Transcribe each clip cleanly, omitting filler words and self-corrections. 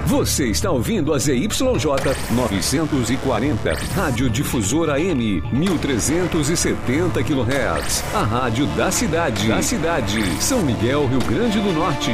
Você está ouvindo a ZYJ 940, Rádio Difusora AM, 1370 kHz. A rádio da cidade. São Miguel, Rio Grande do Norte.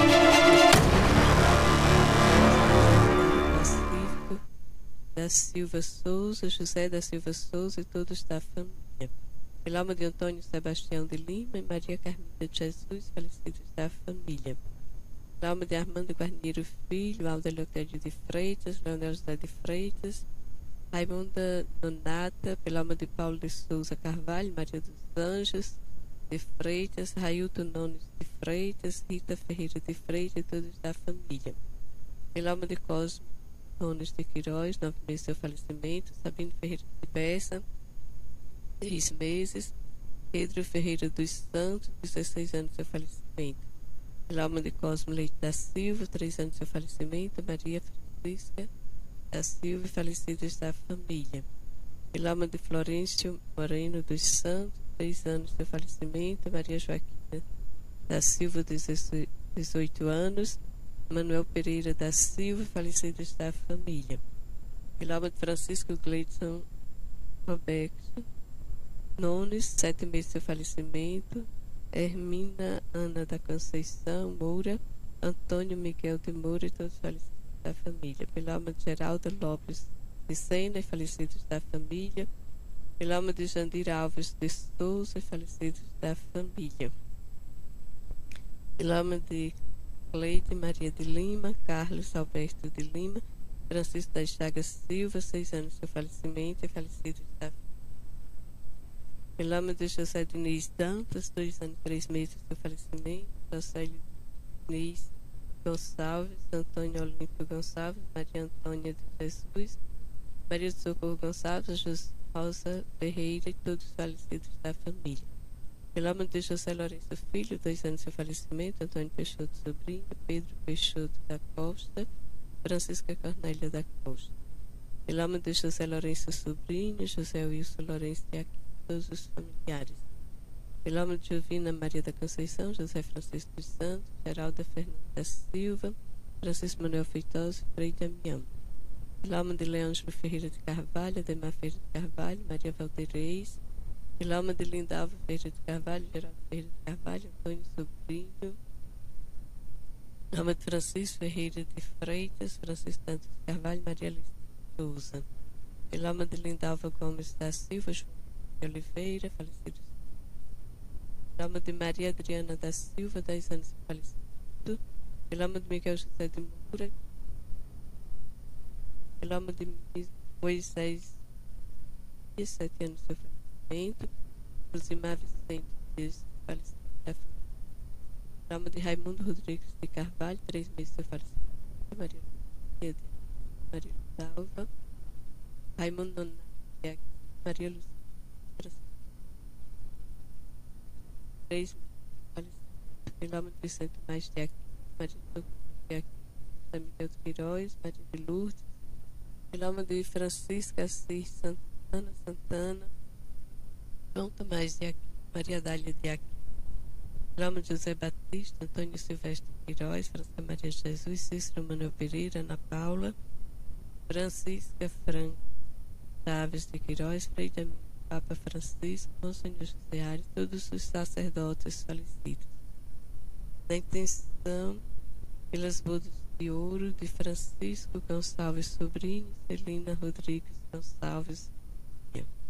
Da Silva Souza, José da Silva Souza e todos da família. Pela alma de Antônio Sebastião de Lima e Maria Carmina de Jesus, falecidos da família. Pela alma de Armando Guarneiro Filho, Alda Leocádio de Freitas, Leonel José de Freitas, Raimunda Nonata, pela alma de Paulo de Souza Carvalho, Maria dos Anjos de Freitas, Railton Nunes de Freitas, Rita Ferreira de Freitas e todos da família. Pela alma de Cosmo Nunes de Queiroz, 9 meses do seu falecimento, Sabino Ferreira de Bessa, 3 meses, Pedro Ferreira dos Santos, 16 anos do seu falecimento. Pela alma de Cosmo Leite da Silva, 3 anos do seu falecimento, Maria Francisca da Silva, falecidos da família. Pela alma de Florencio Moreno dos Santos, 3 anos do seu falecimento, Maria Joaquina da Silva, 18 anos, Manuel Pereira da Silva, falecidos da família. Pela alma de Francisco Gleidson Roberto Nunes, 7 meses do seu falecimento, Hermina Ana da Conceição Moura, Antônio Miguel de Moura e todos os falecidos da família. Pela alma de Geralda Lopes de Sena e falecidos da família. Pela alma de Jandira Alves de Souza e falecidos da família. Pela alma de Cleide Maria de Lima, Carlos Alberto de Lima, Francisco das Chagas Silva, 6 anos do seu falecimento e falecidos da família. Pela alma de José Diniz Dantas, 2 anos e 3 meses do seu falecimento, José Diniz Gonçalves, Antônio Olímpio Gonçalves, Maria Antônia de Jesus, Maria do Socorro Gonçalves, Rosa Ferreira e todos os falecidos da família. Pela alma de José Lourenço Filho, 2 anos do seu falecimento, Antônio Peixoto Sobrinho, Pedro Peixoto da Costa, Francisca Cornélia da Costa. Pela alma de José Lourenço Sobrinho, José Wilson Lourenço de Aquino, todos os familiares. Pela alma de Jovina Maria da Conceição, José Francisco dos Santos, Geralda Fernanda da Silva, Francisco Manuel Feitosa e Frei Damião. Pela alma de Leandro Ferreira de Carvalho, Ademar Ferreira de Carvalho, Maria Valdeirês. Pela alma de Lindalva Ferreira de Carvalho, Geraldo Ferreira de Carvalho, Antônio Sobrinho. Alma de Francisco Ferreira de Freitas, Francisco Santos de Carvalho, Maria Alice de Souza. Pela alma de Lindalva Gomes da Silva, João de Oliveira, falecidos. Pela alma de Maria Adriana da Silva, 10 anos de falecimento. Pela alma de Miguel José de Moura. Pela alma de Moisés, 17 anos de seu falecimento. Rosimar Vicente Dias, falecido da família. Pela alma de Raimundo Rodrigues de Carvalho, 3 meses de seu falecimento. Maria Dalva, Raimundo Nonato, Maria Lúcia, 3 meses de falecimento. Pela alma de Vicente Mais de Aquino, Maria Socorro de Aquino, São Miguel de Queiroz, Maria de Lourdes. Pela alma de Francisca Assis Santana, João Tomás de Aquino, Maria Dália de Aquino. Pela alma de José Batista, Antônio Silvestre de Queiroz, Francisca Maria Jesus, Cícero Manuel Pereira, Ana Paula, Francisca Franco Chaves de Queiroz, Frei Damião, Papa Francisco, Monsenhor José Aires, todos os sacerdotes falecidos. Na intenção, pelas bodas de ouro de Francisco Gonçalves Sobrinho, Celina Rodrigues Gonçalves